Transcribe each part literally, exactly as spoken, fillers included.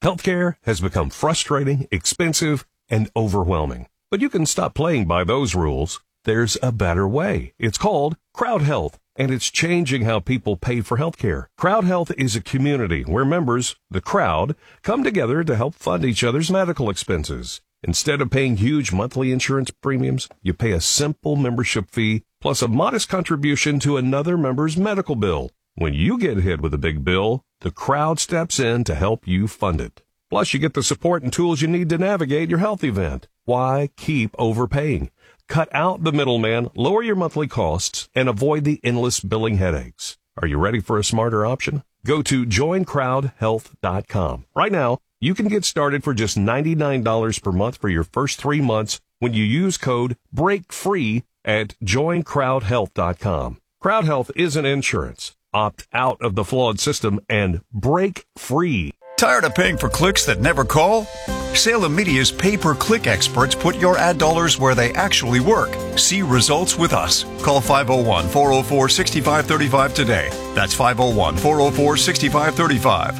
Healthcare has become frustrating, expensive, and overwhelming. But you can stop playing by those rules. There's a better way. It's called Crowd Health, and it's changing how people pay for healthcare. Crowd Health is a community where members, the crowd, come together to help fund each other's medical expenses. Instead of paying huge monthly insurance premiums, you pay a simple membership fee plus a modest contribution to another member's medical bill. When you get hit with a big bill, the crowd steps in to help you fund it. Plus, you get the support and tools you need to navigate your health event. Why keep overpaying? Cut out the middleman, lower your monthly costs, and avoid the endless billing headaches. Are you ready for a smarter option? Go to join crowd health dot com. Right now, you can get started for just ninety-nine dollars per month for your first three months when you use code BREAKFREE at join crowd health dot com. Crowd Health isn't insurance. Opt out of the flawed system and break free. Tired of paying for clicks that never call? Salem Media's pay-per-click experts put your ad dollars where they actually work. See results with us. Call five oh one, four oh four, six five three five today. That's five oh one, four oh four, six five three five.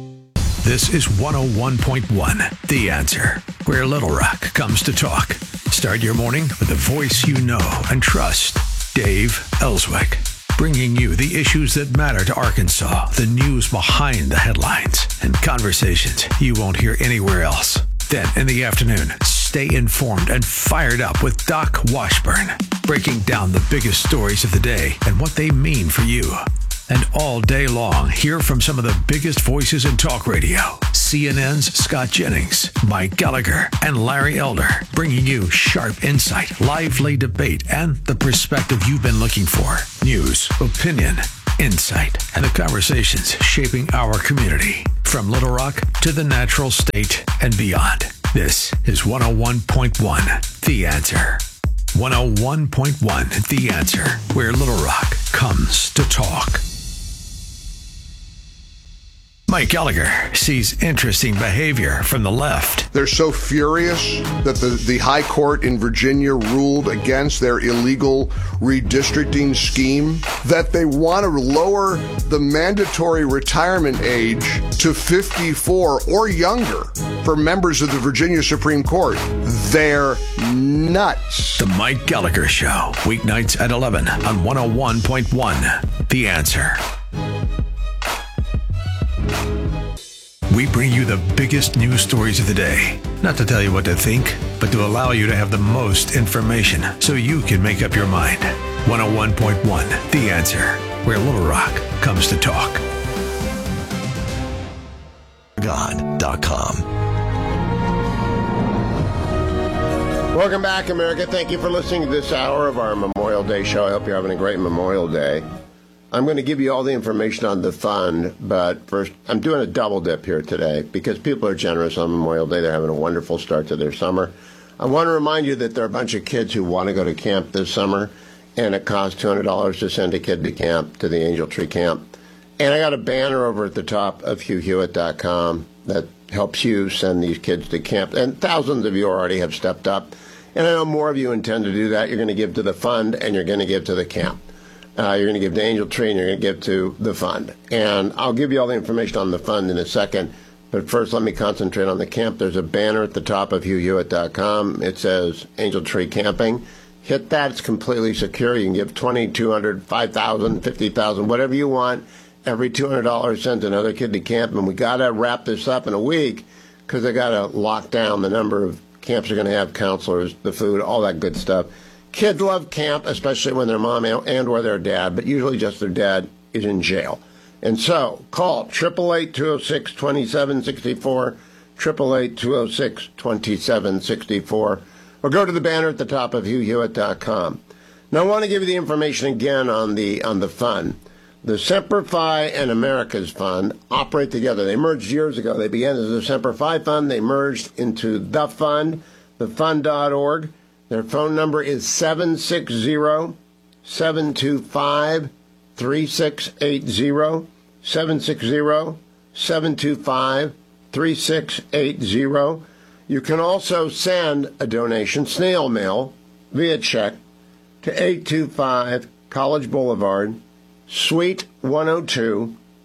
This is one oh one point one, The Answer, where Little Rock comes to talk. Start your morning with a voice you know and trust. Dave Ellswick. Bringing you the issues that matter to Arkansas, the news behind the headlines, and conversations you won't hear anywhere else. Then, in the afternoon, stay informed and fired up with Doc Washburn, breaking down the biggest stories of the day and what they mean for you. And all day long, hear from some of the biggest voices in talk radio. C N N's Scott Jennings, Mike Gallagher, and Larry Elder, bringing you sharp insight, lively debate, and the perspective you've been looking for. News, opinion, insight, and the conversations shaping our community. From Little Rock to the natural state and beyond. This is one oh one point one, The Answer. one oh one point one, The Answer, where Little Rock comes to talk. Mike Gallagher sees interesting behavior from the left. They're so furious that the, the High Court in Virginia ruled against their illegal redistricting scheme that they want to lower the mandatory retirement age to fifty-four or younger for members of the Virginia Supreme Court. They're nuts. The Mike Gallagher Show, weeknights at eleven on one oh one point one, The Answer. We bring you the biggest news stories of the day. Not to tell you what to think, but to allow you to have the most information so you can make up your mind. one oh one point one, The Answer, where Little Rock comes to talk. God dot com. Welcome back, America. Thank you for listening to this hour of our Memorial Day show. I hope you're having a great Memorial Day. I'm going to give you all the information on the fund, but first, I'm doing a double dip here today because people are generous on Memorial Day. They're having a wonderful start to their summer. I want to remind you that there are a bunch of kids who want to go to camp this summer, and it costs two hundred dollars to send a kid to camp, to the Angel Tree Camp. And I got a banner over at the top of Hugh Hewitt dot com that helps you send these kids to camp. And thousands of you already have stepped up. And I know more of you intend to do that. You're going to give to the fund, and you're going to give to the camp. Uh, you're going to give to Angel Tree, and you're going to give to the fund. And I'll give you all the information on the fund in a second. But first, let me concentrate on the camp. There's a banner at the top of Hugh Hewitt dot com. It says Angel Tree Camping. Hit that. It's completely secure. You can give twenty, two hundred, five thousand, fifty thousand, whatever you want. Every two hundred dollars sends another kid to camp. And we got to wrap this up in a week because they got to lock down the number of camps are going to have, counselors, the food, all that good stuff. Kids love camp, especially when their mom and or their dad, but usually just their dad is in jail. And so, call eight eight eight, two oh six, two seven six four, eight eight eight, two oh six, two seven six four, or go to the banner at the top of Hugh Hewitt dot com. Now, I want to give you the information again on the on the fund. The Semper Fi and America's Fund operate together. They merged years ago. They began as the Semper Fi Fund. They merged into the fund, the fund dot org. Their phone number is seven six zero, seven two five, three six eight zero, seven six zero, seven two five, three six eight zero. You can also send a donation, snail mail, via check, to eight two five College Boulevard, Suite one oh two,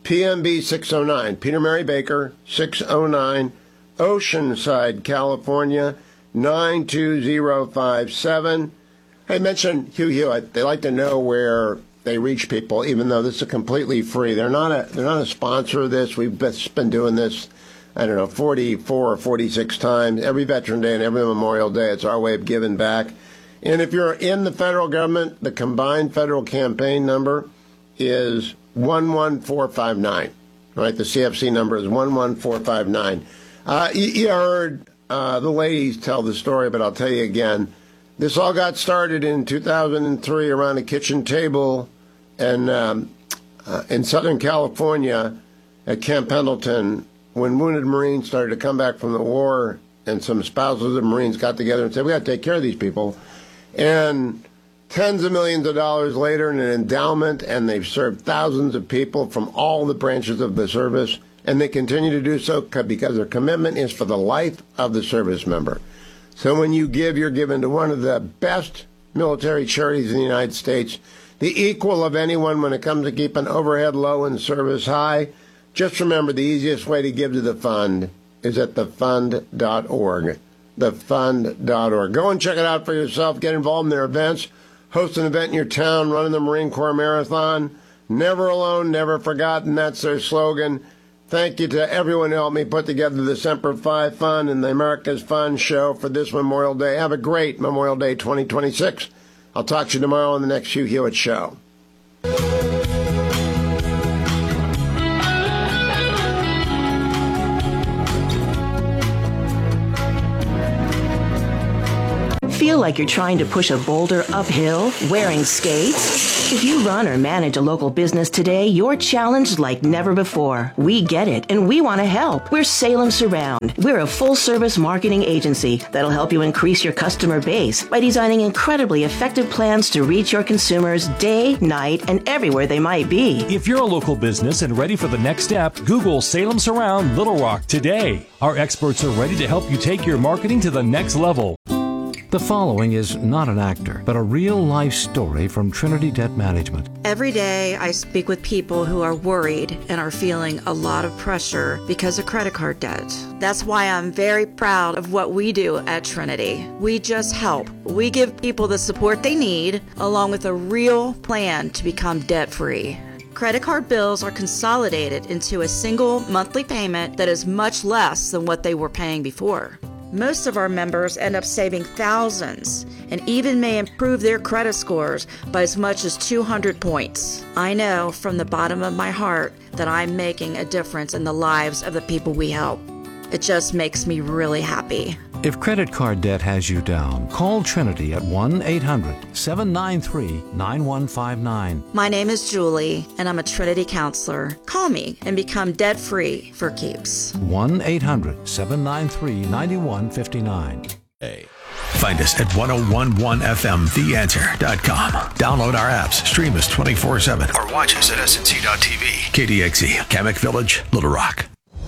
P M B six oh nine, Peter Mary Baker, six oh nine, Oceanside, California, nine two zero five seven. I mentioned Hugh Hewitt. They like to know where they reach people, even though this is completely free. They're not a they're not a sponsor of this. We've been doing this, I don't know, forty-four or forty-six times. Every Veteran Day and every Memorial Day, it's our way of giving back. And if you're in the federal government, the combined federal campaign number is one one four five nine. Right, the C F C number is one one four five nine. Uh, you, you heard uh, the ladies tell the story, but I'll tell you again. This all got started in two thousand three around a kitchen table and um, uh, in Southern California at Camp Pendleton when wounded Marines started to come back from the war, and some spouses of Marines got together and said, we got to take care of these people. And tens of millions of dollars later in an endowment, and they've served thousands of people from all the branches of the service, and they continue to do so because their commitment is for the life of the service member. So when you give, you're given to one of the best military charities in the United States, the equal of anyone when it comes to keeping overhead low and service high. Just remember, the easiest way to give to the fund is at the fund dot org. the fund dot org. Go and check it out for yourself. Get involved in their events. Host an event in your town, running the Marine Corps Marathon. Never alone, never forgotten. That's their slogan. Thank you to everyone who helped me put together the Semper Fi Fund and the America's Fund show for this Memorial Day. Have a great Memorial Day twenty twenty-six. I'll talk to you tomorrow on the next Hugh Hewitt Show. Feel like you're trying to push a boulder uphill wearing skates? If you run or manage a local business today, you're challenged like never before. We get it, and we want to help. We're Salem Surround. We're a full-service marketing agency that'll help you increase your customer base by designing incredibly effective plans to reach your consumers day, night, and everywhere they might be. If you're a local business and ready for the next step, Google Salem Surround Little Rock today. Our experts are ready to help you take your marketing to the next level. The following is not an actor, but a real-life story from Trinity Debt Management. Every day I speak with people who are worried and are feeling a lot of pressure because of credit card debt. That's why I'm very proud of what we do at Trinity. We just help. We give people the support they need, along with a real plan to become debt-free. Credit card bills are consolidated into a single monthly payment that is much less than what they were paying before. Most of our members end up saving thousands and even may improve their credit scores by as much as two hundred points. I know from the bottom of my heart that I'm making a difference in the lives of the people we help. It just makes me really happy. If credit card debt has you down, call Trinity at one eight hundred seven nine three nine one five nine. My name is Julie, and I'm a Trinity counselor. Call me and become debt-free for keeps. one eight hundred seven nine three nine one five nine. Hey. Find us at ten eleven F M the answer dot com. Download our apps, stream us twenty-four seven, or watch us at S N C dot T V. K D X E, Kamek Village, Little Rock.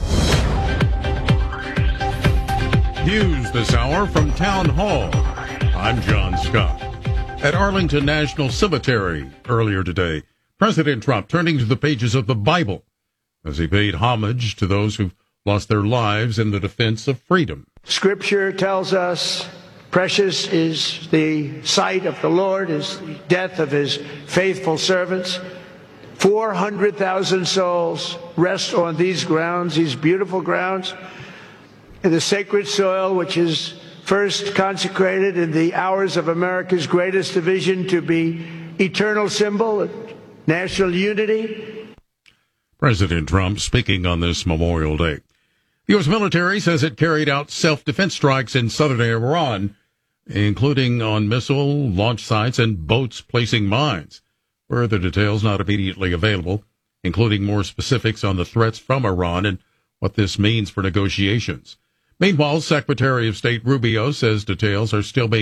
News this hour from Town Hall. I'm John Scott. At Arlington National Cemetery earlier today, President Trump turning to the pages of the Bible as he paid homage to those who've lost their lives in the defense of freedom. Scripture tells us precious is the sight of the Lord, is the death of his faithful servants. four hundred thousand souls rest on these grounds, these beautiful grounds, in the sacred soil which is first consecrated in the hours of America's greatest division to be eternal symbol of national unity. President Trump speaking on this Memorial Day. The U S military says it carried out self-defense strikes in southern Iran, including on missile launch sites and boats placing mines. Further details not immediately available, including more specifics on the threats from Iran and what this means for negotiations. Meanwhile, Secretary of State Rubio says details are still being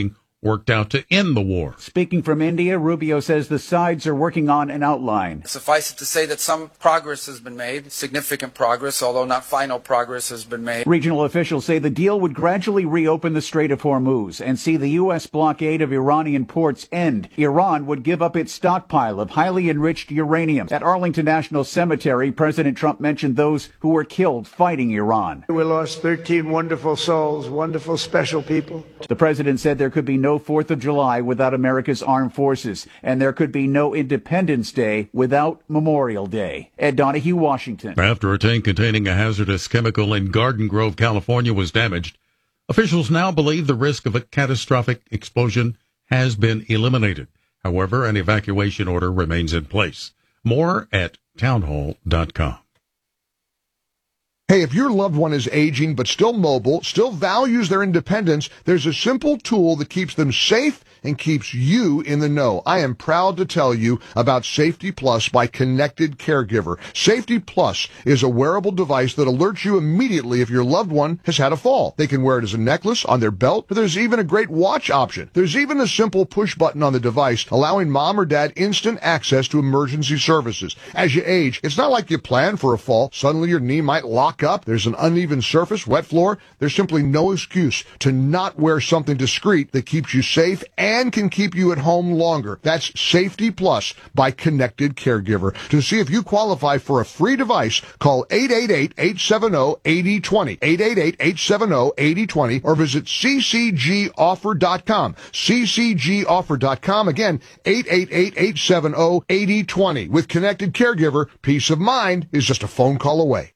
worked out to end the war. Speaking from India, Rubio says the sides are working on an outline. Suffice it to say that some progress has been made, significant progress, although not final progress has been made. Regional officials say the deal would gradually reopen the Strait of Hormuz and see the U S blockade of Iranian ports end. Iran would give up its stockpile of highly enriched uranium. At Arlington National Cemetery, President Trump mentioned those who were killed fighting Iran. We lost thirteen wonderful souls, wonderful, special people. The president said there could be no fourth of July without America's armed forces, and there could be no Independence Day without Memorial Day. Ed Donahue, Washington. After a tank containing a hazardous chemical in Garden Grove, California was damaged, officials now believe the risk of a catastrophic explosion has been eliminated. However, an evacuation order remains in place. More at townhall dot com. Hey, if your loved one is aging but still mobile, still values their independence, there's a simple tool that keeps them safe and keeps you in the know. I am proud to tell you about Safety Plus by Connected Caregiver. Safety Plus is a wearable device that alerts you immediately if your loved one has had a fall. They can wear it as a necklace, on their belt, but there's even a great watch option. There's even a simple push button on the device allowing mom or dad instant access to emergency services. As you age, it's not like you plan for a fall. Suddenly your knee might lock up. There's an uneven surface, wet floor. There's simply no excuse to not wear something discreet that keeps you safe and and can keep you at home longer. That's Safety Plus by Connected Caregiver. To see if you qualify for a free device, call eight eight eight, eight seven zero, eight zero two zero, eight eight eight, eight seven zero, eight zero two zero, or visit c c g offer dot com. c c g offer dot com. Again, eight eight eight, eight seven zero, eight zero two zero. With Connected Caregiver, peace of mind is just a phone call away.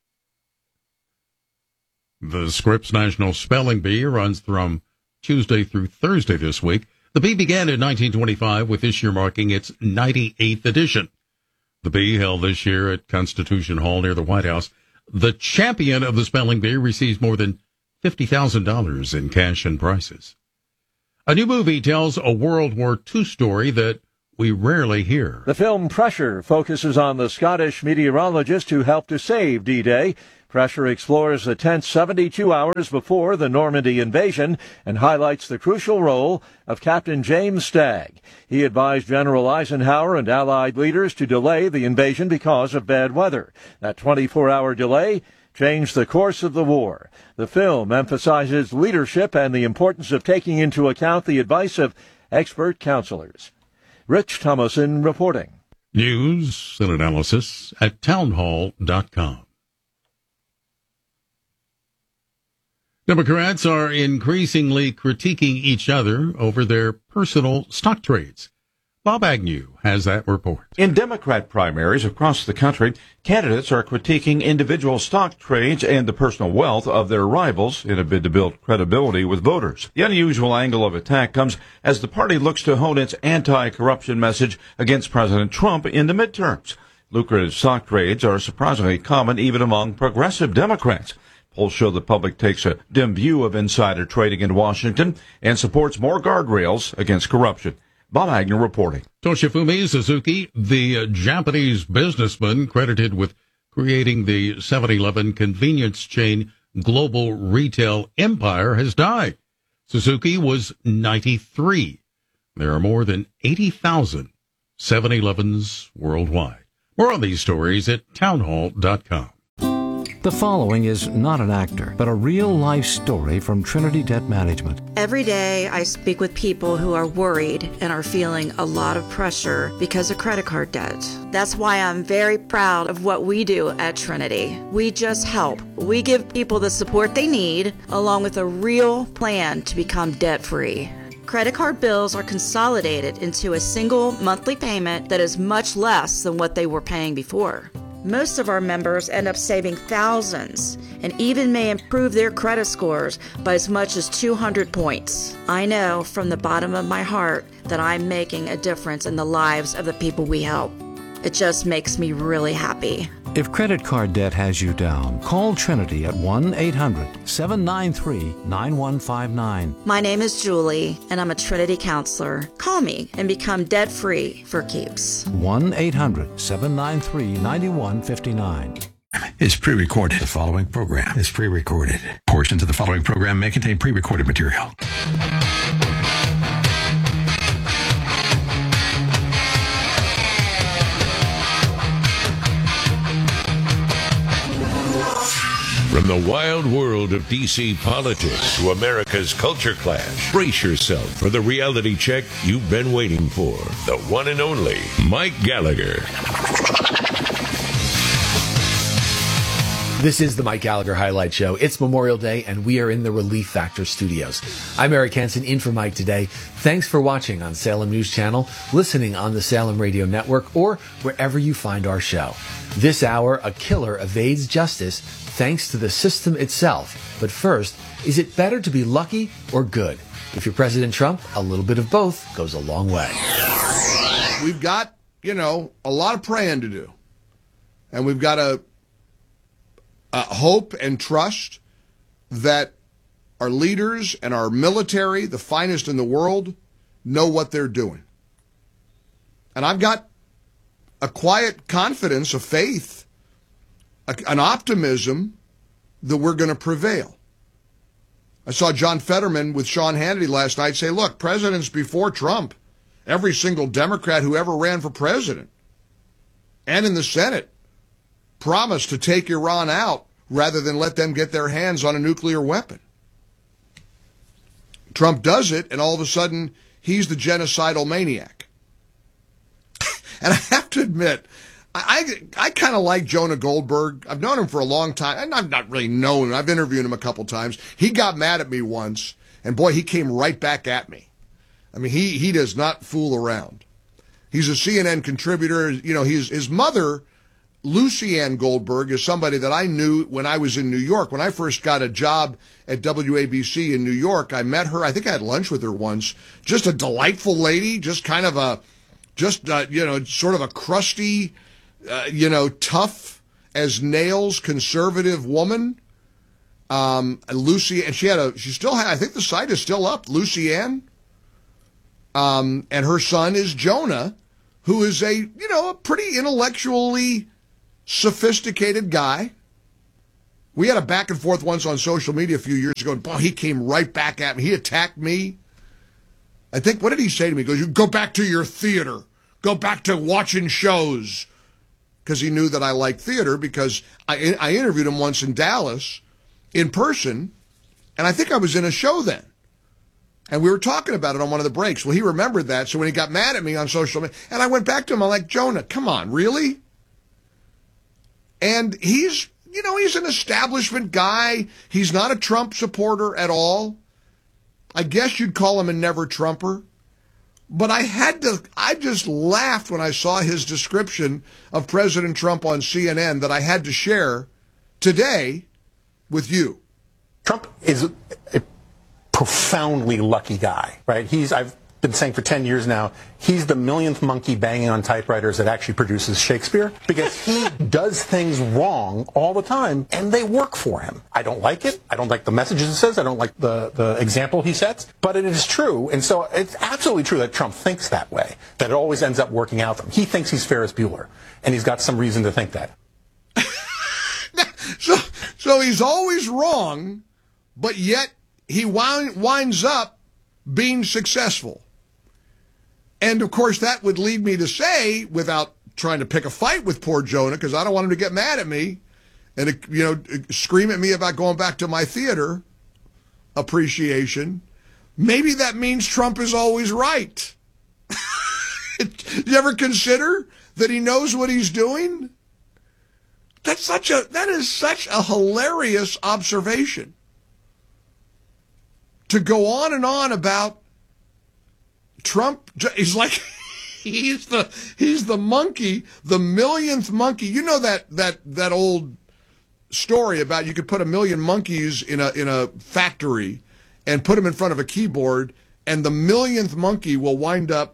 The Scripps National Spelling Bee runs from Tuesday through Thursday this week. The bee began in nineteen twenty-five, with this year marking its ninety-eighth edition. The bee, held this year at Constitution Hall near the White House. The champion of the spelling bee receives more than fifty thousand dollars in cash and prizes. A new movie tells a World War Two story that we rarely hear. The film Pressure focuses on the Scottish meteorologist who helped to save D-Day. Pressure explores the tense seventy-two hours before the Normandy invasion and highlights the crucial role of Captain James Stagg. He advised General Eisenhower and Allied leaders to delay the invasion because of bad weather. That twenty-four hour delay changed the course of the war. The film emphasizes leadership and the importance of taking into account the advice of expert counselors. Rich Thomason reporting. News and analysis at townhall dot com. Democrats are increasingly critiquing each other over their personal stock trades. Bob Agnew has that report. In Democrat primaries across the country, candidates are critiquing individual stock trades and the personal wealth of their rivals in a bid to build credibility with voters. The unusual angle of attack comes as the party looks to hone its anti-corruption message against President Trump in the midterms. Lucrative stock trades are surprisingly common even among progressive Democrats. Polls show the public takes a dim view of insider trading in Washington and supports more guardrails against corruption. Bob Agnew reporting. Toshifumi Suzuki, the uh, Japanese businessman credited with creating the seven eleven convenience chain global retail empire, has died. Suzuki was ninety-three. There are more than eighty thousand seven elevens worldwide. More on these stories at townhall dot com. The following is not an actor, but a real-life story from Trinity Debt Management. Every day I speak with people who are worried and are feeling a lot of pressure because of credit card debt. That's why I'm very proud of what we do at Trinity. We just help. We give people the support they need, along with a real plan to become debt-free. Credit card bills are consolidated into a single monthly payment that is much less than what they were paying before. Most of our members end up saving thousands and even may improve their credit scores by as much as two hundred points. I know from the bottom of my heart that I'm making a difference in the lives of the people we help. It just makes me really happy. If credit card debt has you down, call Trinity at one eight hundred, seven nine three, nine one five nine. My name is Julie, and I'm a Trinity counselor. Call me and become debt-free for keeps. one eight hundred, seven nine three, nine one five nine. Is pre-recorded. The following program is pre-recorded. Portions of the following program may contain pre-recorded material. From the wild world of D C politics to America's culture clash, brace yourself for the reality check you've been waiting for. The one and only Mike Gallagher. This is the Mike Gallagher Highlight Show. It's Memorial Day, and we are in the Relief Factor studios. I'm Eric Hansen, in for Mike today. Thanks for watching on Salem News Channel, listening on the Salem Radio Network, or wherever you find our show. This hour, a killer evades justice thanks to the system itself. But first, is it better to be lucky or good? If you're President Trump, a little bit of both goes a long way. We've got, you know, a lot of praying to do. And we've got to uh, hope and trust that our leaders and our military, the finest in the world, know what they're doing. And I've got a quiet confidence, a faith, a, an optimism that we're going to prevail. I saw John Fetterman with Sean Hannity last night say, look, presidents before Trump, every single Democrat who ever ran for president and in the Senate promised to take Iran out rather than let them get their hands on a nuclear weapon. Trump does it, and all of a sudden, he's the genocidal maniac. And I have to admit, I I, I kind of like Jonah Goldberg. I've known him for a long time. And I've not really known him. I've interviewed him a couple times. He got mad at me once, and boy, he came right back at me. I mean, he, he does not fool around. He's a C N N contributor. You know, his, his mother, Lucianne Goldberg, is somebody that I knew when I was in New York. When I first got a job at W A B C in New York, I met her. I think I had lunch with her once. Just a delightful lady, just kind of a, just, uh, you know, sort of a crusty, uh, you know, tough as nails conservative woman. Um, Lucy, and she had a, she still had, I think the site is still up, Lucianne. Um, and her son is Jonah, who is a, you know, a pretty intellectually sophisticated guy. We had a back and forth once on social media a few years ago, and boy, he came right back at me. He attacked me. I think, what did he say to me? He goes, you go back to your theater. Go back to watching shows. Because he knew that I liked theater, because I, I interviewed him once in Dallas in person, and I think I was in a show then. And we were talking about it on one of the breaks. Well, he remembered that, so when he got mad at me on social media, and I went back to him, I'm like, Jonah, come on, really? And he's, you know, he's an establishment guy. He's not a Trump supporter at all. I guess you'd call him a never-Trumper. But I had to, I just laughed when I saw his description of President Trump on C N N that I had to share today with you. Trump is a profoundly lucky guy, right? He's, I've been saying for ten years now, he's the millionth monkey banging on typewriters that actually produces Shakespeare, because he does things wrong all the time, and they work for him. I don't like it. I don't like the messages he says. I don't like the, the example he sets, but it is true. And so it's absolutely true that Trump thinks that way, that it always ends up working out for him. He thinks he's Ferris Bueller, and he's got some reason to think that. so, so he's always wrong, but yet he wind, winds up being successful. And, of course, that would lead me to say, without trying to pick a fight with poor Jonah, because I don't want him to get mad at me and, you know, scream at me about going back to my theater appreciation, maybe that means Trump is always right. You ever consider that he knows what he's doing? That's such a, that is such a hilarious observation. To go on and on about Trump, he's like, he's the he's the monkey, the millionth monkey. You know that that that old story about you could put a million monkeys in a in a factory and put them in front of a keyboard, and the millionth monkey will wind up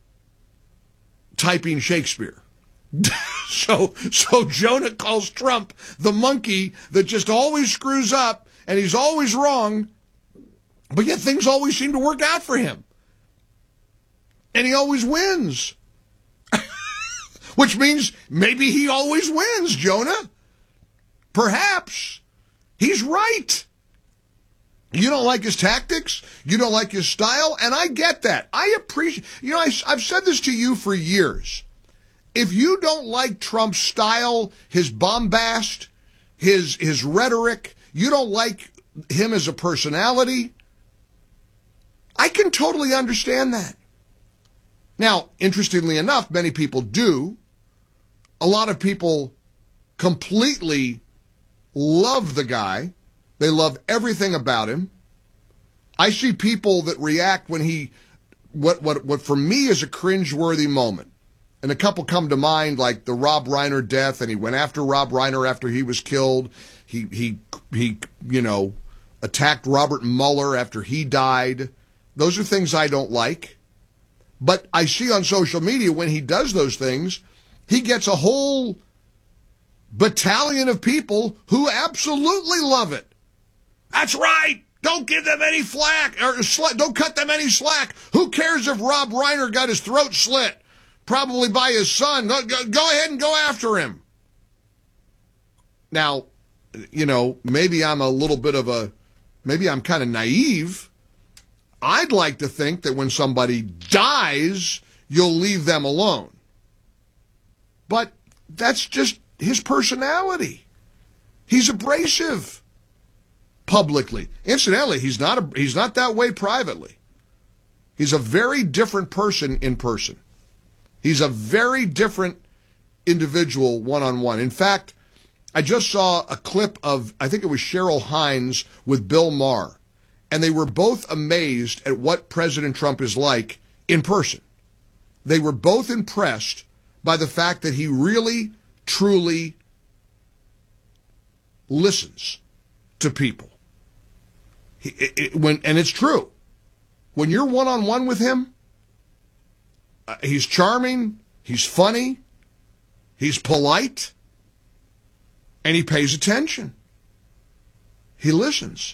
typing Shakespeare. so so Jonah calls Trump the monkey that just always screws up, and he's always wrong, but yet things always seem to work out for him. And he always wins. Which means maybe he always wins, Jonah. Perhaps. He's right. You don't like his tactics. You don't like his style. And I get that. I appreciate, you know, I, I've said this to you for years. If you don't like Trump's style, his bombast, his his rhetoric. You don't like him as a personality. I can totally understand that. Now, interestingly enough, many people do. A lot of people completely love the guy. They love everything about him. I see people that react when he, what what what for me is a cringeworthy moment. And a couple come to mind, like the Rob Reiner death, and he went after Rob Reiner after he was killed. He, he, he, you know, attacked Robert Mueller after he died. Those are things I don't like. But I see on social media when he does those things, he gets a whole battalion of people who absolutely love it. That's right. Don't give them any flack, or sl- don't cut them any slack. Who cares if Rob Reiner got his throat slit? Probably by his son. Go, go ahead and go after him. Now, you know, maybe I'm a little bit of a, maybe I'm kind of naive. I'd like to think that when somebody dies, you'll leave them alone. But that's just his personality. He's abrasive publicly. Incidentally, he's not a, he's not that way privately. He's a very different person in person. He's a very different individual one-on-one. In fact, I just saw a clip of, I think it was Cheryl Hines with Bill Maher, and they were both amazed at what President Trump is like in person. They were both impressed by the fact that he really, truly listens to people. He, it, it, when, and it's true. When you're one-on-one with him, uh, he's charming, he's funny, he's polite, and he pays attention. He listens.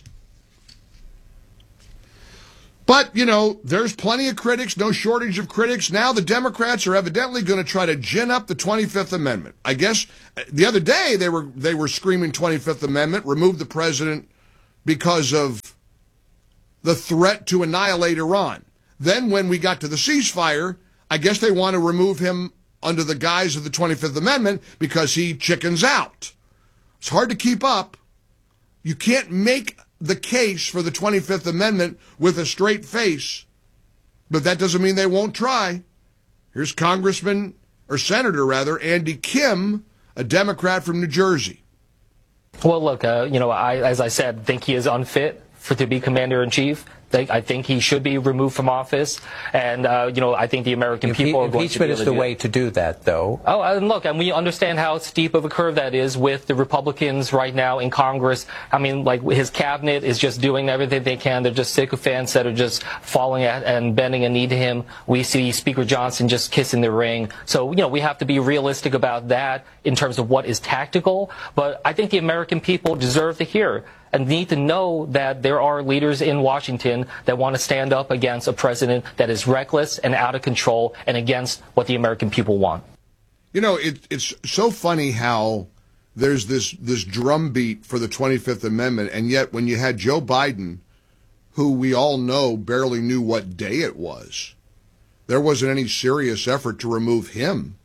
But, you know, there's plenty of critics, no shortage of critics. Now the Democrats are evidently going to try to gin up the twenty-fifth Amendment. I guess the other day they were they were screaming twenty-fifth Amendment, remove the president because of the threat to annihilate Iran. Then when we got to the ceasefire, I guess they want to remove him under the guise of the twenty-fifth Amendment because he chickens out. It's hard to keep up. You can't make the case for the twenty-fifth Amendment with a straight face, but that doesn't mean they won't try. Here's Congressman, or Senator rather, Andy Kim, a Democrat from New Jersey. Well, look, uh, you know, I, as I said, think he is unfit for to be commander-in-chief. I think he should be removed from office, and uh, you know, I think the American Impe- people are going to be impeachment is the way to do that, though. Oh, and look, and we understand how steep of a curve that is with the Republicans right now in Congress. I mean, like his cabinet is just doing everything they can. They're just sycophants that are just falling at and bending a knee to him. We see Speaker Johnson just kissing the ring. So you know, we have to be realistic about that in terms of what is tactical. But I think the American people deserve to hear and need to know that there are leaders in Washington that want to stand up against a president that is reckless and out of control and against what the American people want. You know, it, it's so funny how there's this, this drumbeat for the twenty-fifth Amendment, and yet when you had Joe Biden, who we all know barely knew what day it was, there wasn't any serious effort to remove him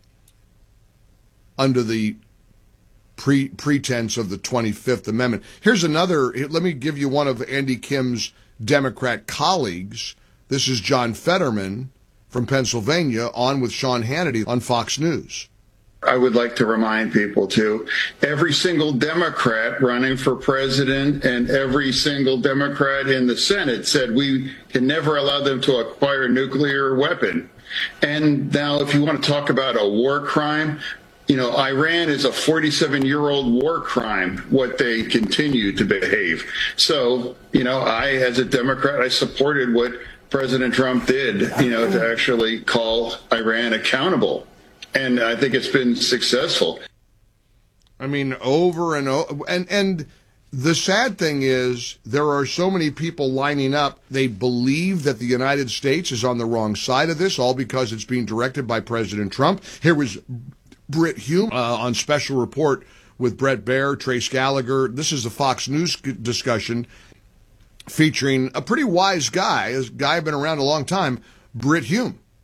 under the Pre- pretense of the twenty-fifth Amendment. Here's another, let me give you one of Andy Kim's Democrat colleagues. This is John Fetterman from Pennsylvania on with Sean Hannity on Fox News. I would like to remind people, too, every single Democrat running for president and every single Democrat in the Senate said we can never allow them to acquire a nuclear weapon. And now if you want to talk about a war crime, you know, Iran is a forty-seven-year-old war crime, what they continue to behave. So, you know, I, as a Democrat, I supported what President Trump did, you know, to actually call Iran accountable. And I think it's been successful. I mean, over and over. And, and the sad thing is there are so many people lining up. They believe that the United States is on the wrong side of this, all because it's being directed by President Trump. Here was Brit Hume uh, on Special Report with Bret Baier, Trace Gallagher. This is a Fox News discussion featuring a pretty wise guy, a guy been around a long time, Brit Hume.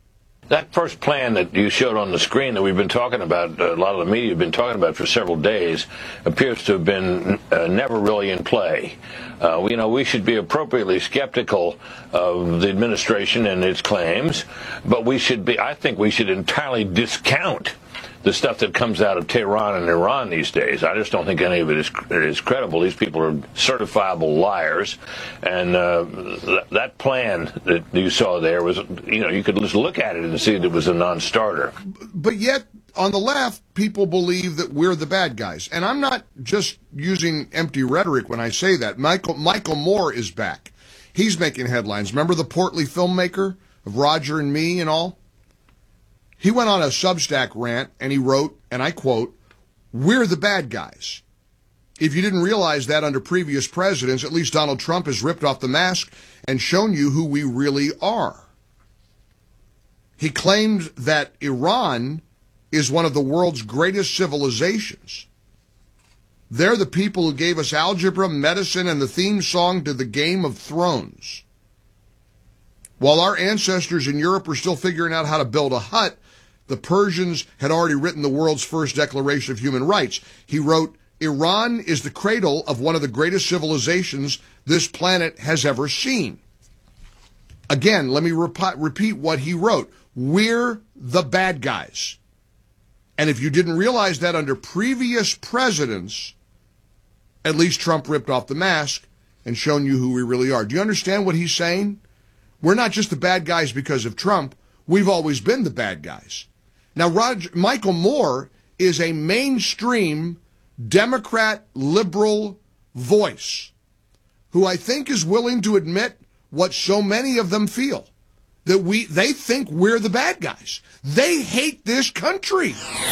That first plan that you showed on the screen that we've been talking about, a lot of the media have been talking about for several days, appears to have been uh, never really in play. Uh, you know, we should be appropriately skeptical of the administration and its claims, but we should be, I think we should entirely discount the stuff that comes out of Tehran and Iran these days. I just don't think any of it is, is credible. These people are certifiable liars. And uh, th- that plan that you saw there was, you know, you could just look at it and see that it was a non-starter. But yet, on the left, people believe that we're the bad guys. And I'm not just using empty rhetoric when I say that. Michael, Michael Moore is back. He's making headlines. Remember the portly filmmaker of Roger and Me and all? He went on a Substack rant, and he wrote, and I quote, "We're the bad guys. If you didn't realize that under previous presidents, at least Donald Trump has ripped off the mask and shown you who we really are." He claimed that Iran is one of the world's greatest civilizations. They're the people who gave us algebra, medicine, and the theme song to the Game of Thrones. While our ancestors in Europe were still figuring out how to build a hut, the Persians had already written the world's first Declaration of Human Rights. He wrote, "Iran is the cradle of one of the greatest civilizations this planet has ever seen." Again, let me rep- repeat what he wrote. We're the bad guys. And if you didn't realize that under previous presidents, at least Trump ripped off the mask and shown you who we really are. Do you understand what he's saying? We're not just the bad guys because of Trump. We've always been the bad guys. Now, Roger, Michael Moore is a mainstream Democrat liberal voice who I think is willing to admit what so many of them feel, that we they think we're the bad guys. They hate this country.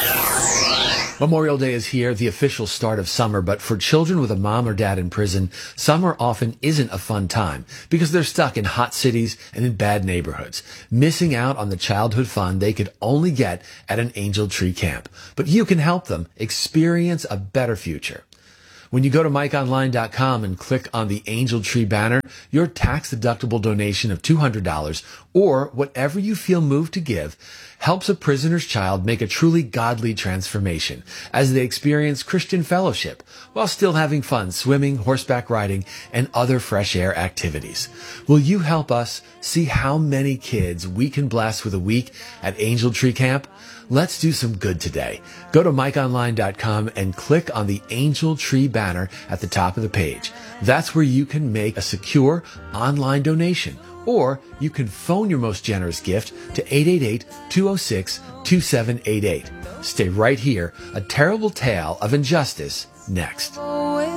Memorial Day is here, the official start of summer, but for children with a mom or dad in prison, summer often isn't a fun time because they're stuck in hot cities and in bad neighborhoods, missing out on the childhood fun they could only get at an Angel Tree camp. But you can help them experience a better future. When you go to Mike Online dot com and click on the Angel Tree banner, your tax-deductible donation of two hundred dollars or whatever you feel moved to give helps a prisoner's child make a truly godly transformation as they experience Christian fellowship while still having fun swimming, horseback riding, and other fresh air activities. Will you help us see how many kids we can bless with a week at Angel Tree Camp? Let's do some good today. Go to Mike Online dot com and click on the Angel Tree banner at the top of the page. That's where you can make a secure online donation, or you can phone your most generous gift to eight eight eight, two oh six, two seven eight eight. Stay right here. A terrible tale of injustice next.